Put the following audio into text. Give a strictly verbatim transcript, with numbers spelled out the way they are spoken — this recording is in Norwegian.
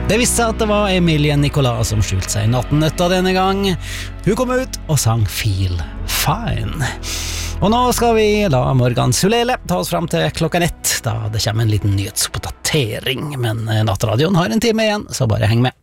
Det viste seg at det var Emilie Nicolas som skjulte seg i nattennøtta denne gang. Hun kom ut og sang Feel Fine. Og nå skal vi la Morgan Sulele ta oss frem til klokka ett, da det kommer en liten nyhetsoppdatering. Men nattradioen har en time igjen, så bare heng med.